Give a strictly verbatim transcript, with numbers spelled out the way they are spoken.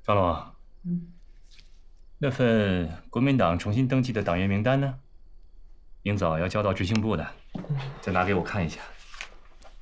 张龙， 嗯， 那份国民党重新登记的党员名单呢？明早要交到执行部的，再拿给我看一下。